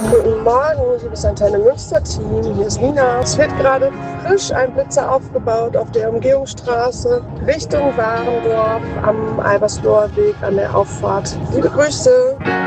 Guten Morgen, liebes Antenne Münster-Team. Hier ist Nina. Es wird gerade frisch ein Blitzer aufgebaut auf der Umgehungsstraße Richtung Warendorf am Albersloher Weg an der Auffahrt. Liebe Grüße!